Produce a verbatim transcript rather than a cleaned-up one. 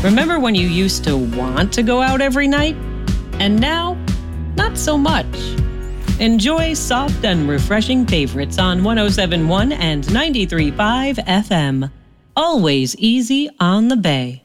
Remember when you used to want to go out every night? And now, not so much. Enjoy soft and refreshing favorites on one oh seven point one and ninety-three point five F M. Always easy on the Bay.